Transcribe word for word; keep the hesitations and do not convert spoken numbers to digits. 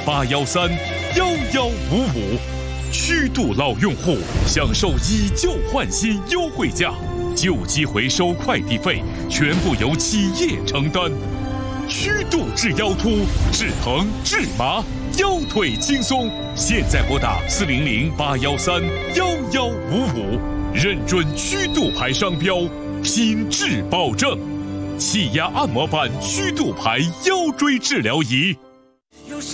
八幺三幺幺五五。曲度老用户享受以旧换新优惠价，旧机回收快递费全部由企业承担。曲度治腰突、治疼、治麻，腰腿轻松。现在拨打四零零八幺三幺幺五五，认准曲度牌商标，品质保证。气压按摩板曲度牌腰椎治疗仪。